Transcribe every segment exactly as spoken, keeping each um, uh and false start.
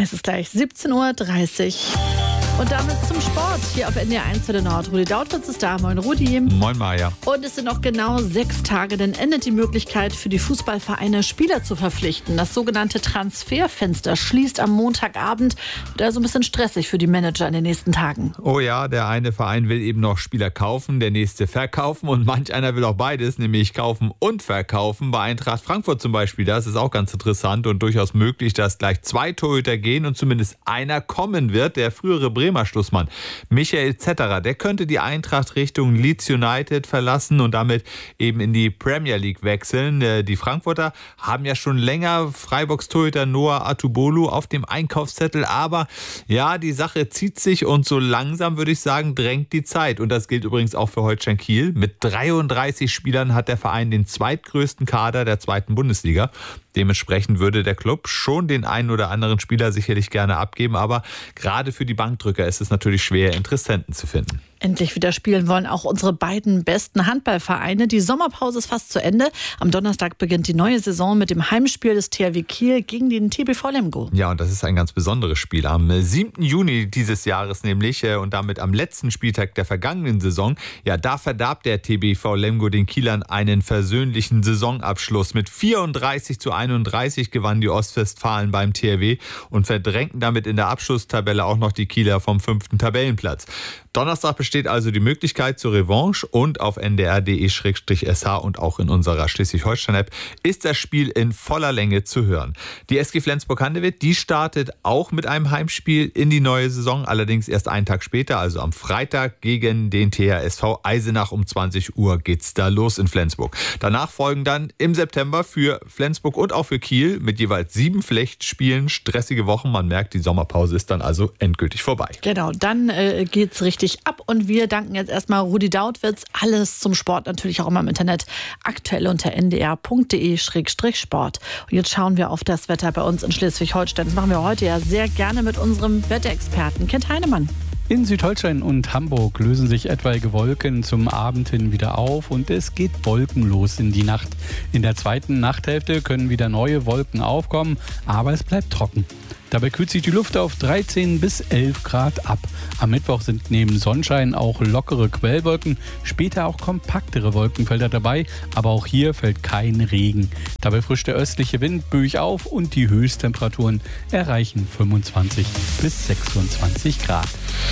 Es ist gleich siebzehn Uhr dreißig. Und damit zum Sport hier auf N D R eins Welle Nord. Rudi Dautwitz ist da. Moin Rudi. Moin Maja. Und es sind noch genau sechs Tage, dann endet die Möglichkeit für die Fußballvereine, Spieler zu verpflichten. Das sogenannte Transferfenster schließt am Montagabend. Wird also ein bisschen stressig für die Manager in den nächsten Tagen. Oh ja, der eine Verein will eben noch Spieler kaufen, der nächste verkaufen und manch einer will auch beides, nämlich kaufen und verkaufen. Bei Eintracht Frankfurt zum Beispiel, das ist auch ganz interessant und durchaus möglich, dass gleich zwei Torhüter gehen und zumindest einer kommen wird, der frühere Bremer Schlussmann Michael Zetterer, der könnte die Eintracht Richtung Leeds United verlassen und damit eben in die Premier League wechseln. Die Frankfurter haben ja schon länger Freiburgs Torhüter Noah Atubolu auf dem Einkaufszettel, aber ja, die Sache zieht sich und so langsam, würde ich sagen, drängt die Zeit. Und das gilt übrigens auch für Holstein Kiel. Mit dreiunddreißig Spielern hat der Verein den zweitgrößten Kader der zweiten Bundesliga. Dementsprechend würde der Club schon den einen oder anderen Spieler sicherlich gerne abgeben, aber gerade für die Bankdrücker ist es natürlich schwer, Interessenten zu finden. Endlich wieder spielen wollen auch unsere beiden besten Handballvereine. Die Sommerpause ist fast zu Ende. Am Donnerstag beginnt die neue Saison mit dem Heimspiel des T H W Kiel gegen den T B V Lemgo. Ja, und das ist ein ganz besonderes Spiel. Am siebten Juni dieses Jahres nämlich und damit am letzten Spieltag der vergangenen Saison, ja, da verdarb der T B V Lemgo den Kielern einen versöhnlichen Saisonabschluss. Mit vierunddreißig zu einunddreißig gewannen die Ostwestfalen beim T H W und verdrängten damit in der Abschlusstabelle auch noch die Kieler vom fünften Tabellenplatz. Donnerstag besteht also die Möglichkeit zur Revanche und auf n d r punkt d e slash s h und auch in unserer Schleswig-Holstein-App ist das Spiel in voller Länge zu hören. Die S G Flensburg-Handewitt, die startet auch mit einem Heimspiel in die neue Saison, allerdings erst einen Tag später, also am Freitag gegen den T H S V Eisenach um zwanzig Uhr geht's da los in Flensburg. Danach folgen dann im September für Flensburg und auch für Kiel mit jeweils sieben Pflichtspielen stressige Wochen. Man merkt, die Sommerpause ist dann also endgültig vorbei. Genau, dann äh, geht's richtig ab und wir danken jetzt erstmal Rudi Dautwitz. Alles zum Sport natürlich auch immer im Internet. Aktuell unter n d r punkt d e slash sport. Und jetzt schauen wir auf das Wetter bei uns in Schleswig-Holstein. Das machen wir heute ja sehr gerne mit unserem Wetterexperten Kent Heinemann. In Südholstein und Hamburg lösen sich etwaige Wolken zum Abend hin wieder auf und es geht wolkenlos in die Nacht. In der zweiten Nachthälfte können wieder neue Wolken aufkommen, aber es bleibt trocken. Dabei kühlt sich die Luft auf dreizehn bis elf Grad ab. Am Mittwoch sind neben Sonnenschein auch lockere Quellwolken, später auch kompaktere Wolkenfelder dabei, aber auch hier fällt kein Regen. Dabei frischt der östliche Wind böig auf und die Höchsttemperaturen erreichen fünfundzwanzig bis sechsundzwanzig Grad.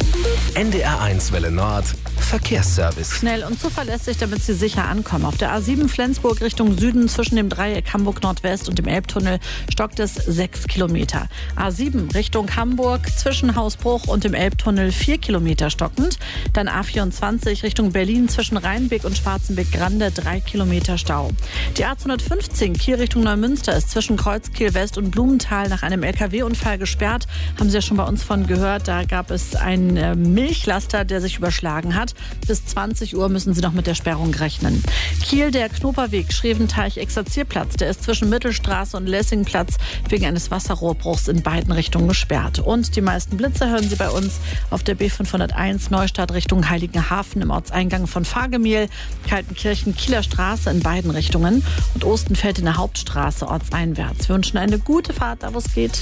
N D R eins Welle Nord Verkehrsservice. Schnell und zuverlässig, damit Sie sicher ankommen. Auf der A sieben Flensburg Richtung Süden zwischen dem Dreieck Hamburg Nordwest und dem Elbtunnel stockt es sechs Kilometer. A sieben Richtung Hamburg zwischen Hausbruch und dem Elbtunnel vier Kilometer stockend. Dann A vierundzwanzig Richtung Berlin zwischen Rheinbeck und Schwarzenbeck-Grande drei Kilometer Stau. Die A zweihundertfünfzehn Kiel Richtung Neumünster ist zwischen Kreuzkiel West und Blumenthal nach einem L K W-Unfall gesperrt. Haben Sie ja schon bei uns von gehört. Da gab es einen äh, Milchlaster, der sich überschlagen hat. Bis zwanzig Uhr müssen Sie noch mit der Sperrung rechnen. Kiel, der Knoperweg, Schreventeich-Exerzierplatz, der ist zwischen Mittelstraße und Lessingplatz wegen eines Wasserrohrbruchs in beiden Richtungen gesperrt. Und die meisten Blitze hören Sie bei uns auf der B fünfhunderteins Neustadt Richtung Heiligenhafen im Ortseingang von Fahrgemiehl, Kaltenkirchen, Kieler Straße in beiden Richtungen und Ostenfeld in der Hauptstraße ortseinwärts. Wir wünschen eine gute Fahrt, da wo es geht.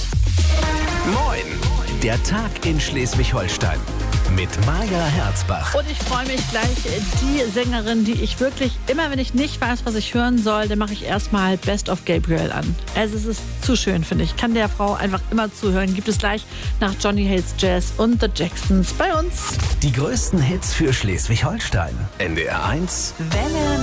Moin, der Tag in Schleswig-Holstein mit Maja Herzbach. Und ich freue mich gleich, die Sängerin, die ich wirklich, immer wenn ich nicht weiß, was ich hören soll, dann mache ich erstmal Best of Gabriel an. Also es ist zu schön, finde ich. Ich kann der Frau einfach immer zuhören. Gibt es gleich nach Johnny Hates Jazz und The Jacksons bei uns. Die größten Hits für Schleswig-Holstein. N D R eins Welle